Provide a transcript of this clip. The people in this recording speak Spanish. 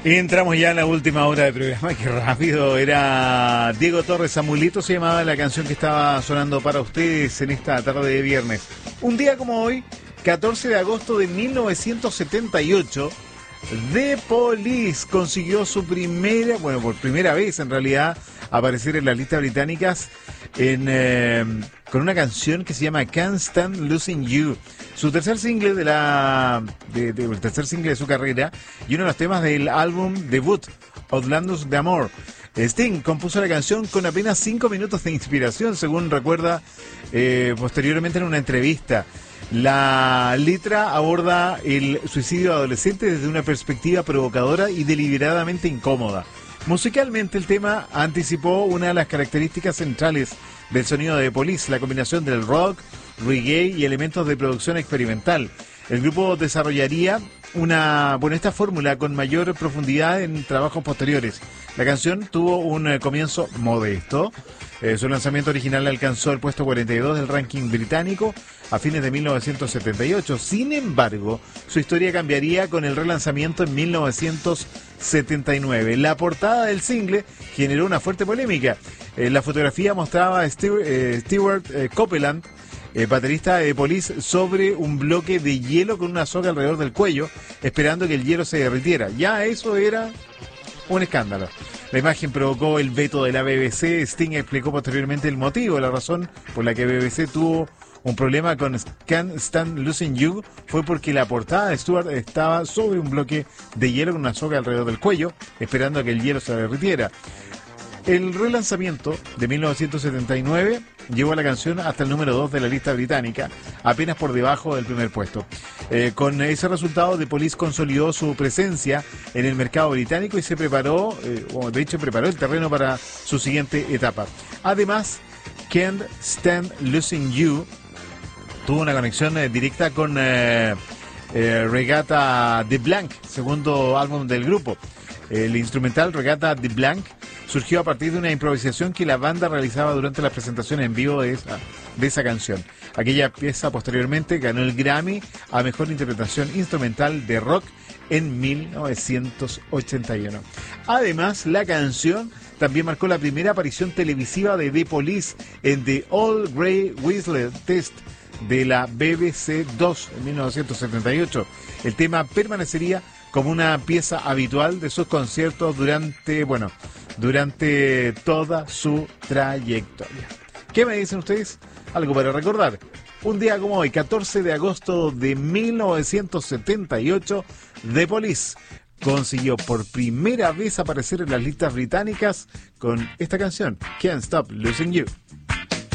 Entramos ya en la última hora del programa. Qué rápido. Era Diego Torres, Samuelito se llamaba la canción que estaba sonando para ustedes en esta tarde de viernes. Un día como hoy, 14 de agosto de 1978, The Police consiguió su primera, bueno, por primera vez en realidad, aparecer en las listas británicas con una canción que se llama Can't Stand Losing You, su tercer single el tercer single de su carrera y uno de los temas del álbum debut Outlandos de Amor. Sting compuso la canción con apenas 5 minutos de inspiración, según recuerda posteriormente en una entrevista. La letra aborda el suicidio adolescente desde una perspectiva provocadora y deliberadamente incómoda. Musicalmente, el tema anticipó una de las características centrales del sonido de The Police, la combinación del rock, reggae y elementos de producción experimental. El grupo desarrollaría esta fórmula con mayor profundidad en trabajos posteriores. La canción tuvo un comienzo modesto. Su lanzamiento original alcanzó el puesto 42 del ranking británico a fines de 1978. Sin embargo, su historia cambiaría con el relanzamiento en 1979. La portada del single generó una fuerte polémica. La fotografía mostraba a Stewart Copeland, baterista de Police, sobre un bloque de hielo con una soga alrededor del cuello, esperando que el hielo se derritiera. Ya eso era un escándalo. La imagen provocó el veto de la BBC. Sting explicó posteriormente el motivo, la razón por la que BBC tuvo un problema con Can't Stand Losing You fue porque la portada de Stewart estaba sobre un bloque de hielo con una soga alrededor del cuello, esperando a que el hielo se derritiera. El relanzamiento de 1979 llevó a la canción hasta el número 2 de la lista británica, apenas por debajo del primer puesto. Con ese resultado, The Police consolidó su presencia en el mercado británico y se preparó el terreno para su siguiente etapa. Además, Can't Stand Losing You tuvo una conexión directa con Regatta de Blanc, segundo álbum del grupo. El instrumental Regatta de Blanc surgió a partir de una improvisación que la banda realizaba durante las presentaciones en vivo de esa canción. Aquella pieza posteriormente ganó el Grammy a Mejor Interpretación Instrumental de Rock en 1981. Además, la canción también marcó la primera aparición televisiva de The Police en The All Grey Whistle Test de la BBC 2 en 1978. El tema permanecería como una pieza habitual de sus conciertos durante toda su trayectoria. ¿Qué me dicen ustedes? Algo para recordar. Un día como hoy, 14 de agosto de 1978, The Police consiguió por primera vez aparecer en las listas británicas con esta canción, Can't Stop Losing You.